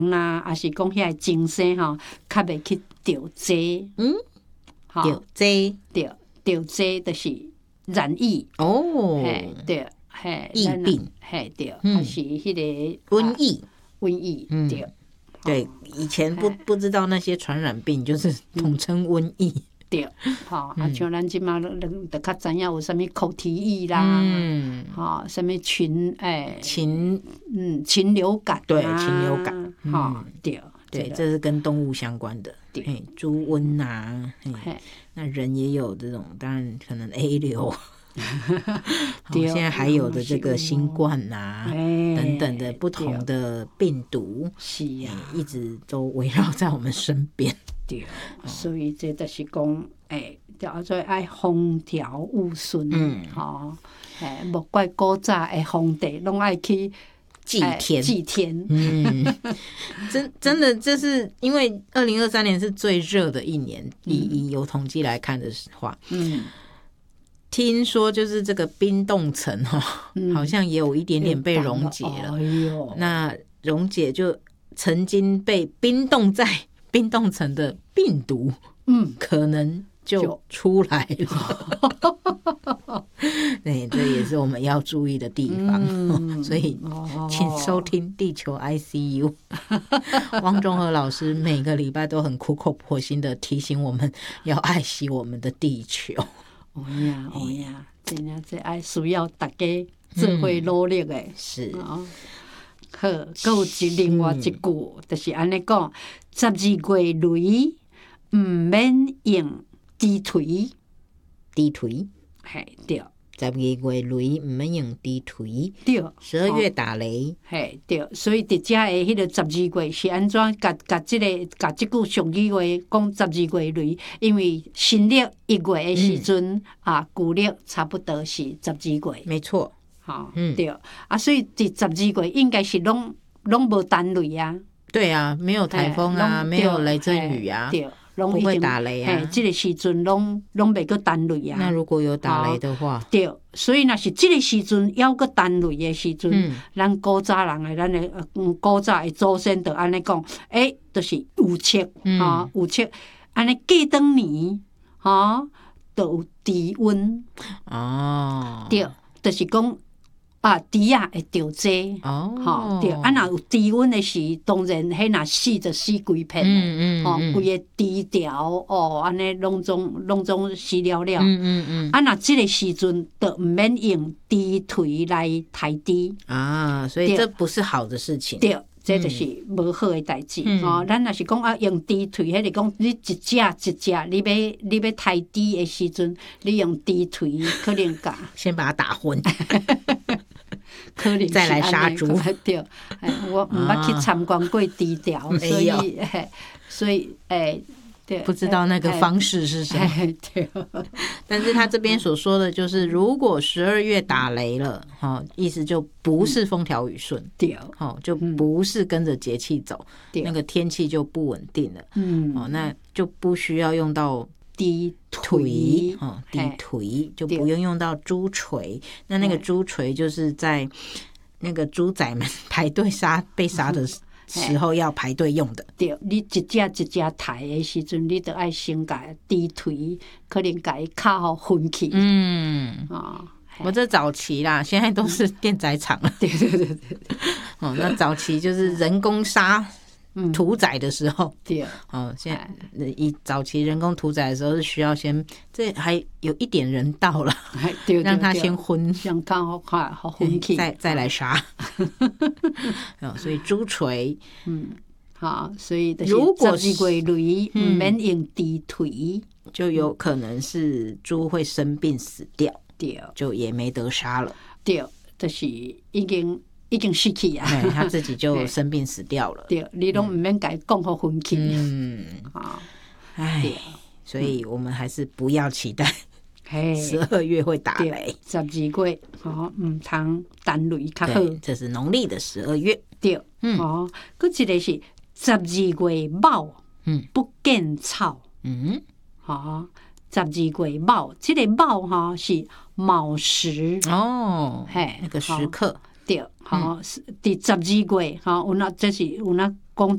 啦，还是讲遐精神吼，较袂去着济。 着济着济就是染疫哦， 嘿，对，嘿， 疫病， 嘿，对，还是迄个瘟疫， 瘟疫，对。 对，以前不知道那些传染病，就是统称瘟疫。 对，像咱即马就较知影有啥物口蹄疫啦，啥物禽流感， 对，禽流感， 对， 对，这是跟动物相关的，猪瘟啊，那人也有这种，当然可能 A 流。现在还有的这个新冠啊等等的不同的病毒， 是啊， 一直都围绕在我们身边。 对，所以这就是讲，叫做爱风调雨顺，莫怪古早的皇帝拢爱去祭天，真的，这是因为2023年是最热的一年，以有统计来看的话，听说就是这个冰冻层好像也有一点点被溶解了。那溶解就曾经被冰冻在冰冻层的病毒，可能就出来了。对，这也是我们要注意的地方。所以请收听地球 ICU。汪中和老师每个礼拜都很苦口婆心的提醒我们要爱惜我们的地球。 有呀，真的这爱需要大家做伙努力的。 是， 好，还有另外一句，就是安尼讲：12月雷唔免用低锤，嘿，对。 12月雷唔免用低锤， 对。 12月打雷， 嘿，对。所以伫遮的迄个12月是安怎？甲即句俗语话讲12月雷，因为新历1月的时阵旧历差不多是12月， 没错。 对。所以伫12月应该是拢无单雷啊。 对啊，没有台风啊，没有雷阵雨啊。 对。 不会打雷啊， 这个时阵拢袂个单雷啊。 那如果有打雷的话， 对，所以若是这个时阵要个单雷的时阵，咱古早人的咱的古早的祖先就安尼讲，就是有测有测，安尼过当年就有低温对，就是讲。猪会着济对，若有低温的时，当然迄若死就死规片规个猪条安尼拢总死了了。若即个时阵，就毋免用猪腿来抬猪所以这不是好的事情。 对，这就是无好的代志咱若是讲用猪腿，迄个讲你一只一只，你要抬猪的时阵，你用猪腿可能先把它打昏。 可能再来杀猪。 对，我毋捌去参观过猪条，所以对， 不知道那个方式是什么。 对， 但是他这边所说的就是，如果12月打雷了，意思就不是风调雨顺， 对， 就不是跟着节气走，那个天气就不稳定了，那就不需要用到低腿就不用到猪锤。那个猪锤就是在那个猪仔们排队被杀的时候要排队用的。 对，你一只一只抬的时阵，你就要先把猪腿可能把它烤分去。 我这早期啦，现在都是电宰场了。 对。 那早期就是人工杀屠宰的时候， 对， 现在以早期人工屠宰的时候是需要先，这还有一点人道了，让他先昏， 让他好昏去， 再来杀。所以猪锤， 所以如果 12月雷唔免用猪腿， 就有可能是猪会生病死掉， 对， 就也没得杀了， 对，就是已经失去啊， 他自己就生病死掉了。 对，你拢唔免甲伊讲好分去。 所以我们还是不要期待12月会打雷。 12月唔通单雷较好。 这是农历的12月。 对，搁一个是12月卯，不见草。12月卯，这个卯是卯时那个时刻。 对，第12月有那这是有那讲